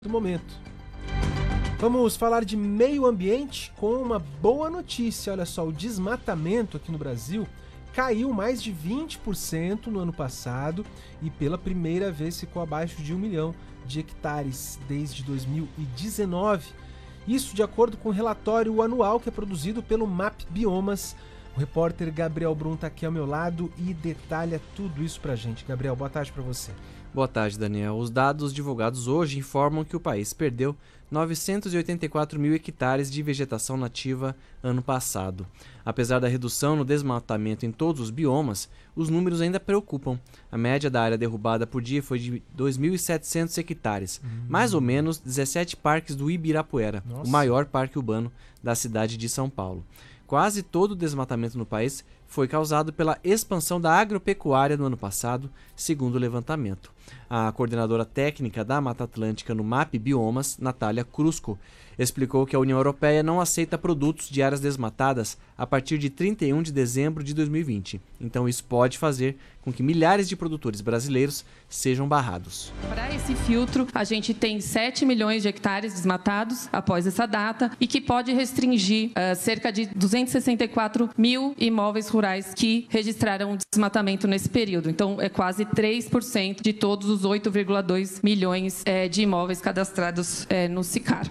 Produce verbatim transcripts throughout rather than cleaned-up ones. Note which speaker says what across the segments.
Speaker 1: do momento. Vamos falar de meio ambiente com uma boa notícia. Olha só, o desmatamento aqui no Brasil caiu mais de vinte por cento no ano passado e pela primeira vez ficou abaixo de um milhão de hectares desde dois mil e dezenove. Isso de acordo com o relatório anual que é produzido pelo MAP Biomas. O repórter Gabriel Brum está aqui ao meu lado e detalha tudo isso pra gente. Gabriel, boa tarde para você.
Speaker 2: Boa tarde, Daniel. Os dados divulgados hoje informam que o país perdeu novecentos e oitenta e quatro mil hectares de vegetação nativa ano passado. Apesar da redução no desmatamento em todos os biomas, os números ainda preocupam. A média da área derrubada por dia foi de dois mil e setecentos hectares, hum. mais ou menos dezessete parques do Ibirapuera, Nossa. o maior parque urbano da cidade de São Paulo. Quase todo o desmatamento no país foi causado pela expansão da agropecuária no ano passado, segundo o levantamento. A coordenadora técnica da Mata Atlântica no MAP Biomas, Natália Crusco, explicou que a União Europeia não aceita produtos de áreas desmatadas a partir de trinta e um de dezembro de dois mil e vinte. Então isso pode fazer com que milhares de produtores brasileiros sejam barrados.
Speaker 3: Para esse filtro, a gente tem sete milhões de hectares desmatados após essa data e que pode restringir uh, cerca de duzentos e sessenta e quatro mil imóveis rurais que registraram desmatamento nesse período. Então, é quase três por cento de todos os oito vírgula dois milhões eh, de imóveis cadastrados eh, no SICAR.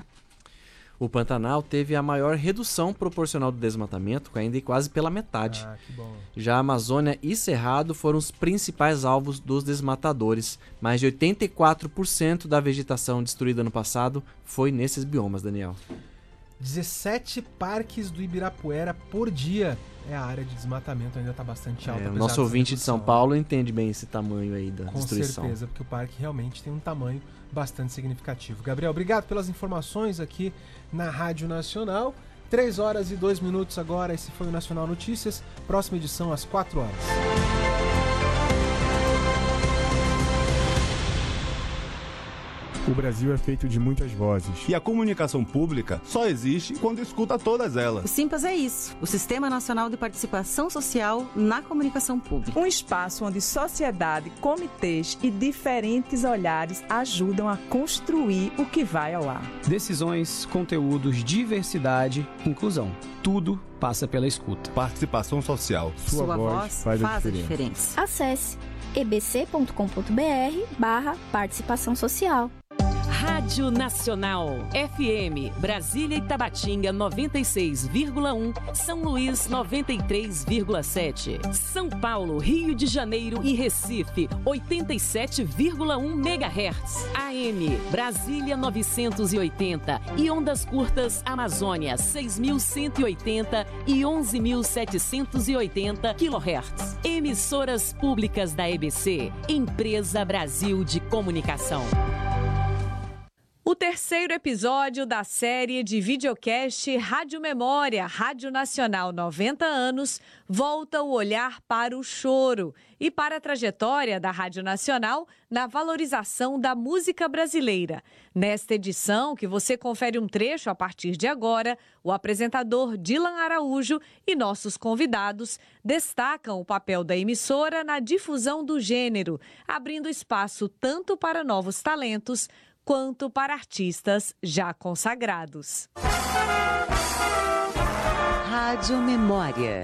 Speaker 2: O Pantanal teve a maior redução proporcional do desmatamento, caindo em quase pela metade.
Speaker 1: Ah, que bom.
Speaker 2: Já a Amazônia e Cerrado foram os principais alvos dos desmatadores. Mais de oitenta e quatro por cento da vegetação destruída no passado foi nesses biomas, Daniel.
Speaker 1: dezessete parques do Ibirapuera por dia. É a área de desmatamento, ainda está bastante alta.
Speaker 2: É, o nosso ouvinte de São Paulo entende bem esse tamanho aí da
Speaker 1: Com
Speaker 2: destruição.
Speaker 1: Com certeza, porque o parque realmente tem um tamanho bastante significativo. Gabriel, obrigado pelas informações aqui na Rádio Nacional. três horas e dois minutos agora, esse foi o Nacional Notícias. Próxima edição às quatro horas.
Speaker 4: O Brasil é feito de muitas vozes.
Speaker 5: E a comunicação pública só existe quando escuta todas elas.
Speaker 6: O Simpas é isso, o Sistema Nacional de Participação Social na Comunicação Pública.
Speaker 7: Um espaço onde sociedade, comitês e diferentes olhares ajudam a construir o que vai ao ar.
Speaker 8: Decisões, conteúdos, diversidade, inclusão. Tudo passa pela escuta.
Speaker 5: Participação social.
Speaker 6: Sua, Sua voz, voz faz, faz a, diferença. a diferença.
Speaker 9: Acesse e b c ponto com ponto b r barra participação social.
Speaker 10: Rádio Nacional, F M, Brasília e Tabatinga noventa e seis vírgula um, São Luís noventa e três vírgula sete, São Paulo, Rio de Janeiro e Recife oitenta e sete vírgula um megahertz, A M, Brasília novecentos e oitenta e ondas curtas Amazônia seis mil cento e oitenta e onze mil setecentos e oitenta quilohertz. Emissoras públicas da E B C, Empresa Brasil de Comunicação.
Speaker 11: O terceiro episódio da série de videocast Rádio Memória, Rádio Nacional noventa anos, volta o olhar para o choro e para a trajetória da Rádio Nacional na valorização da música brasileira. Nesta edição, que você confere um trecho a partir de agora, o apresentador Dilan Araújo e nossos convidados destacam o papel da emissora na difusão do gênero, abrindo espaço tanto para novos talentos quanto para artistas já consagrados.
Speaker 10: Rádio Memória.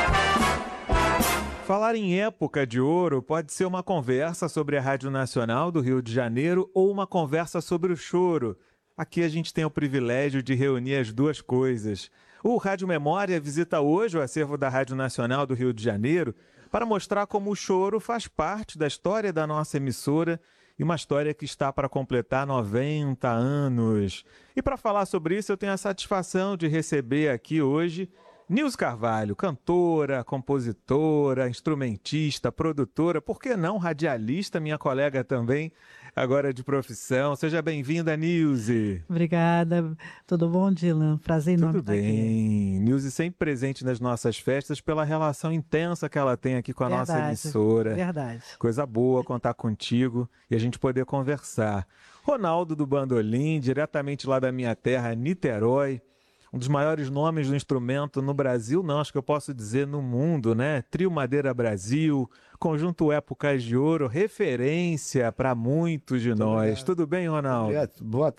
Speaker 12: Falar em época de ouro pode ser uma conversa sobre a Rádio Nacional do Rio de Janeiro ou uma conversa sobre o choro. Aqui a gente tem o privilégio de reunir as duas coisas. O Rádio Memória visita hoje o acervo da Rádio Nacional do Rio de Janeiro para mostrar como o choro faz parte da história da nossa emissora e uma história que está para completar noventa anos. E para falar sobre isso, eu tenho a satisfação de receber aqui hoje Nilce Carvalho, cantora, compositora, instrumentista, produtora, por que não radialista, minha colega também, agora de profissão. Seja bem-vinda, Nilce.
Speaker 13: Obrigada. Tudo bom, Dilan? Prazer enorme estar aqui.
Speaker 12: Tudo bem. Nilce sempre presente nas nossas festas pela relação intensa que ela tem aqui com a verdade, nossa emissora.
Speaker 13: Verdade.
Speaker 12: Coisa boa contar contigo e a gente poder conversar. Ronaldo do Bandolim, diretamente lá da minha terra, Niterói. Um dos maiores nomes do instrumento no Brasil, não, acho que eu posso dizer no mundo, né? Trio Madeira Brasil, Conjunto Épocas de Ouro, referência para muitos de Muito nós. Obrigado. Tudo bem, Ronaldo?
Speaker 14: Obrigado. Boa